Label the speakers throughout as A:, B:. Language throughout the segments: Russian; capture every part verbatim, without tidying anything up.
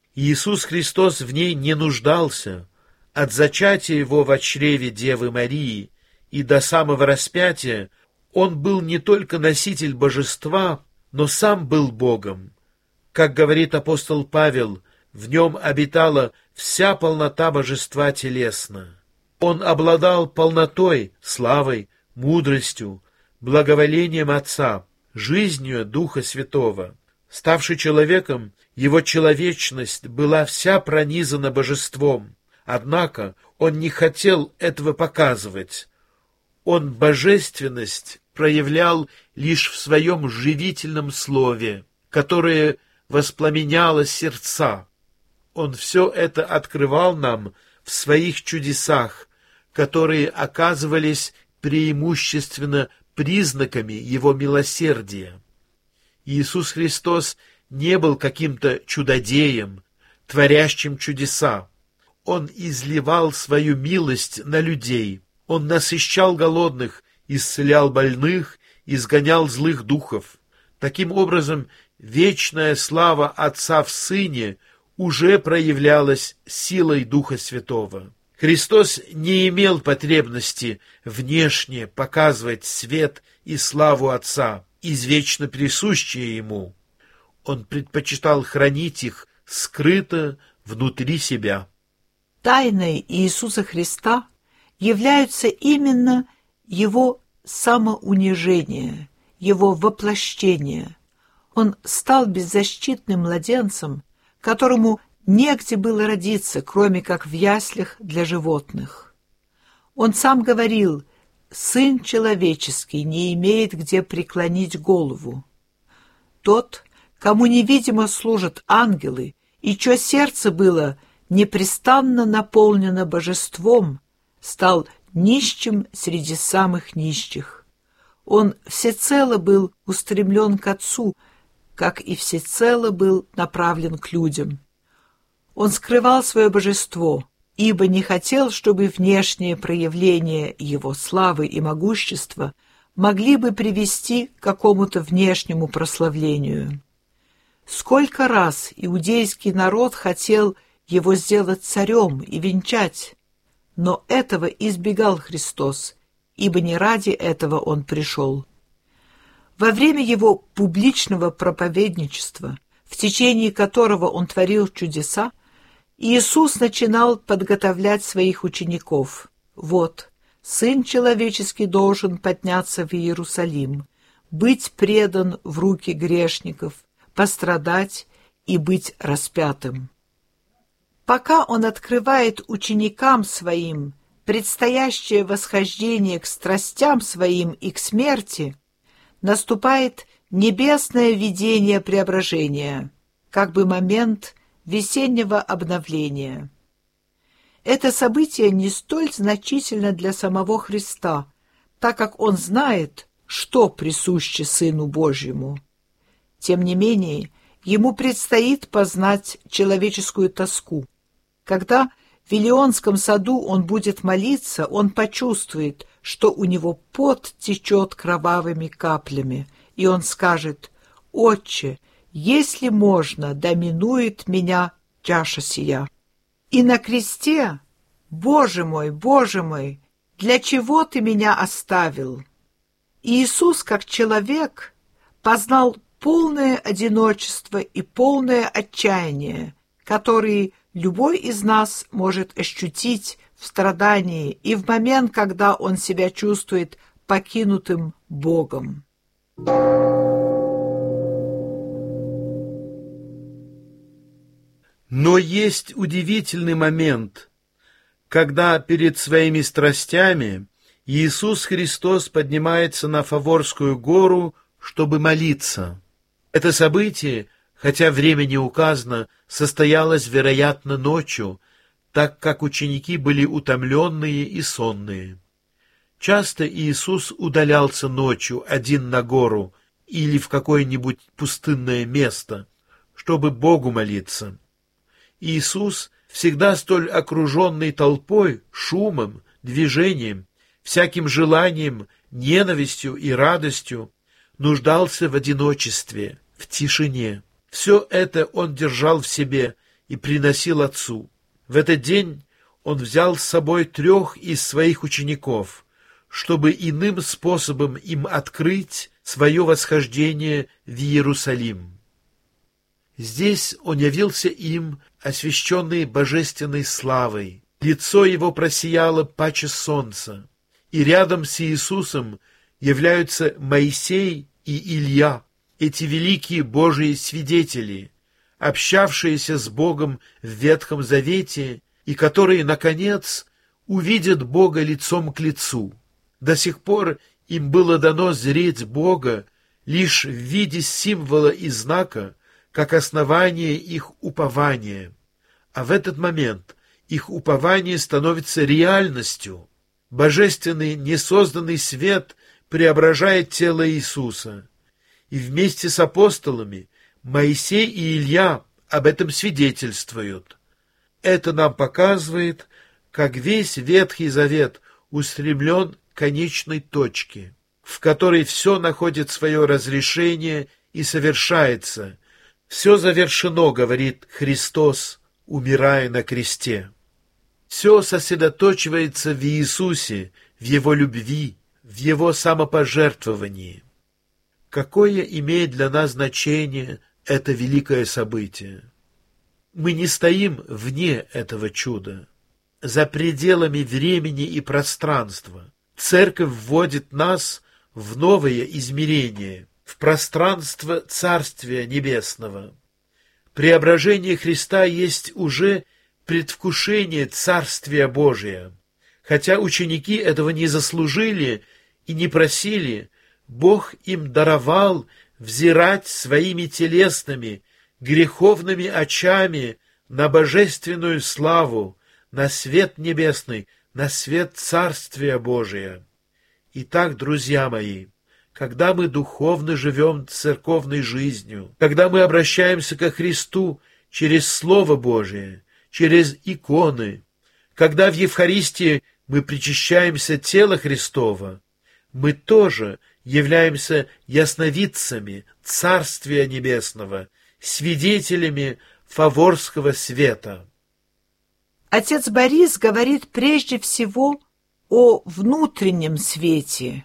A: Иисус Христос в ней не нуждался. От зачатия его во чреве Девы Марии и до самого распятия он был не только носитель божества, но сам был Богом. Как говорит апостол Павел, в нем обитала вся полнота божества телесно. Он обладал полнотой, славой, мудростью, благоволением Отца, жизнью Духа Святого. Ставший человеком, его человечность была вся пронизана божеством. Однако он не хотел этого показывать. Он божественность проявлял лишь в своем живительном слове, которое воспламеняло сердца. Он все это открывал нам в своих чудесах, которые оказывались преимущественно признаками его милосердия. Иисус Христос не был каким-то чудодеем, творящим чудеса. Он изливал свою милость на людей. Он насыщал голодных, исцелял больных, изгонял злых духов. Таким образом, вечная слава Отца в Сыне уже проявлялась силой Духа Святого. Христос не имел потребности внешне показывать свет и славу Отца, извечно присущие Ему. Он предпочитал хранить их скрыто внутри себя.
B: Тайной Иисуса Христа являются именно Его самоунижение, Его воплощение. Он стал беззащитным младенцем, которому негде было родиться, кроме как в яслях для животных. Он сам говорил: «Сын человеческий не имеет где преклонить голову». Тот, кому невидимо служат ангелы, и чье сердце было непрестанно наполнено божеством, стал нищим среди самых нищих. Он всецело был устремлен к Отцу, как и всецело был направлен к людям. Он скрывал свое божество, ибо не хотел, чтобы внешние проявления его славы и могущества могли бы привести к какому-то внешнему прославлению. Сколько раз иудейский народ хотел его сделать царем и венчать, но этого избегал Христос, ибо не ради этого он пришел. Во время его публичного проповедничества, в течение которого он творил чудеса, Иисус начинал подготовлять своих учеников. Вот, Сын Человеческий должен подняться в Иерусалим, быть предан в руки грешников, пострадать и быть распятым. Пока он открывает ученикам своим предстоящее восхождение к страстям своим и к смерти, наступает небесное видение преображения, как бы момент весеннего обновления. Это событие не столь значительно для самого Христа, так как он знает, что присуще Сыну Божьему. Тем не менее, ему предстоит познать человеческую тоску. Когда в Вилионском саду он будет молиться, он почувствует, что у него пот течет кровавыми каплями, и он скажет: «Отче, если можно, да минует меня чаша сия». И на кресте: «Боже мой, Боже мой, для чего ты меня оставил?» Иисус, как человек, познал полное одиночество и полное отчаяние, которые любой из нас может ощутить в страдании и в момент, когда он себя чувствует покинутым Богом.
A: Но есть удивительный момент, когда перед своими страстями Иисус Христос поднимается на Фаворскую гору, чтобы молиться. Это событие, хотя время не указано, состоялось, вероятно, ночью, так как ученики были утомленные и сонные. Часто Иисус удалялся ночью один на гору или в какое-нибудь пустынное место, чтобы Богу молиться. Иисус, всегда столь окруженный толпой, шумом, движением, всяким желанием, ненавистью и радостью, нуждался в одиночестве, в тишине. Все это он держал в себе и приносил отцу. В этот день он взял с собой трех из своих учеников, чтобы иным способом им открыть свое восхождение в Иерусалим. Здесь он явился им, освященный божественной славой. Лицо его просияло паче солнца, и рядом с Иисусом являются Моисей и Илья, эти великие Божии свидетели, общавшиеся с Богом в Ветхом Завете и которые, наконец, увидят Бога лицом к лицу. До сих пор им было дано зреть Бога лишь в виде символа и знака, как основание их упования. А в этот момент их упование становится реальностью. Божественный несозданный свет преображает тело Иисуса. И вместе с апостолами Моисей и Илья об этом свидетельствуют. Это нам показывает, как весь Ветхий Завет устремлен к конечной точке, в которой все находит свое разрешение и совершается. Все завершено, говорит Христос, умирая на кресте. Все сосредоточивается в Иисусе, в Его любви, в Его самопожертвовании. Какое имеет для нас значение это великое событие? Мы не стоим вне этого чуда. За пределами времени и пространства Церковь вводит нас в новое измерение, в пространство Царствия Небесного. Преображение Христа есть уже предвкушение Царствия Божия. Хотя ученики этого не заслужили и не просили, Бог им даровал взирать своими телесными, греховными очами на божественную славу, на свет небесный, на свет Царствия Божия. Итак, друзья мои, когда мы духовно живем церковной жизнью, когда мы обращаемся ко Христу через Слово Божие, через иконы, когда в Евхаристии мы причащаемся тела Христова, мы тоже являемся ясновидцами Царствия Небесного, свидетелями фаворского света.
B: Отец Борис говорит прежде всего о внутреннем свете.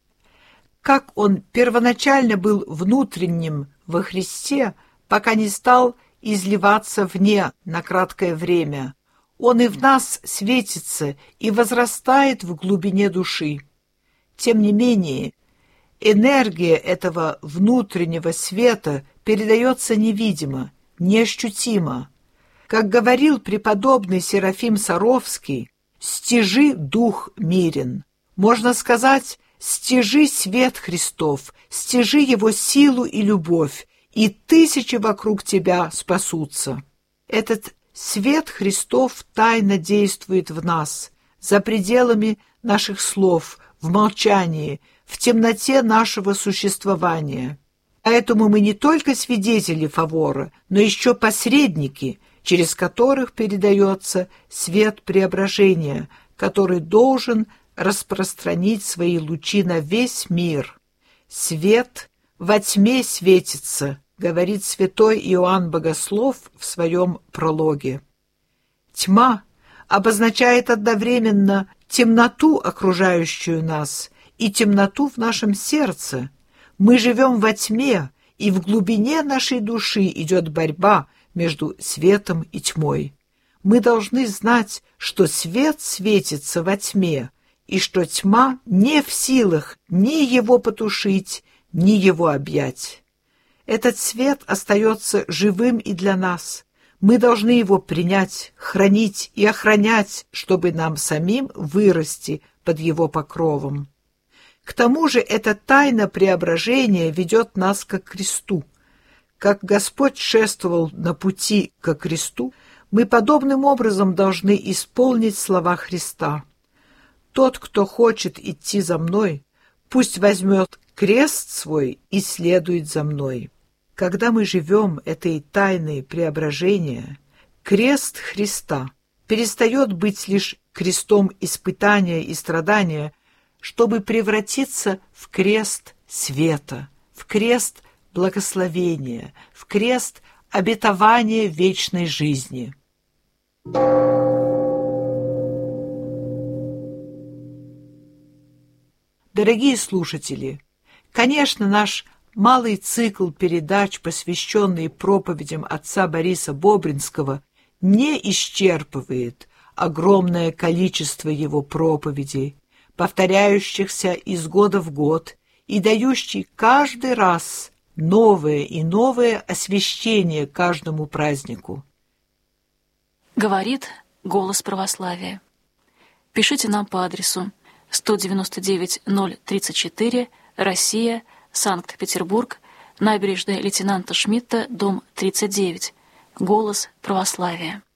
B: Как он первоначально был внутренним во Христе, пока не стал изливаться вне на краткое время, он и в нас светится и возрастает в глубине души. Тем не менее, энергия этого внутреннего света передается невидимо, неощутимо. Как говорил преподобный Серафим Саровский, «Стяжи дух мирен». Можно сказать, стяжи свет Христов, стяжи его силу и любовь, и тысячи вокруг тебя спасутся. Этот свет Христов тайно действует в нас, за пределами наших слов, в молчании, в темноте нашего существования. Поэтому мы не только свидетели фавора, но еще посредники, через которых передается свет преображения, который должен распространить свои лучи на весь мир. «Свет во тьме светится», говорит святой Иоанн Богослов в своем прологе. Тьма обозначает одновременно темноту, окружающую нас, и темноту в нашем сердце. Мы живем во тьме, и в глубине нашей души идет борьба между светом и тьмой. Мы должны знать, что свет светится во тьме, и что тьма не в силах ни его потушить, ни его объять. Этот свет остается живым и для нас. Мы должны его принять, хранить и охранять, чтобы нам самим вырасти под его покровом. К тому же эта тайна преображения ведет нас ко кресту. Как Господь шествовал на пути ко кресту, мы подобным образом должны исполнить слова Христа. «Тот, кто хочет идти за мной, пусть возьмет крест свой и следует за мной». Когда мы живем этой тайной преображения, крест Христа перестает быть лишь крестом испытания и страдания, чтобы превратиться в крест света, в крест благословения, в крест обетование вечной жизни. Дорогие слушатели, конечно, наш малый цикл передач, посвященный проповедям отца Бориса Бобринского, не исчерпывает огромное количество его проповедей, повторяющихся из года в год и дающий каждый раз новое и новое освещение каждому празднику.
C: Говорит голос православия. Пишите нам по адресу сто девяносто девять ноль тридцать четыре, Россия, Санкт-Петербург, набережная лейтенанта Шмидта, дом тридцать девять. Голос православия.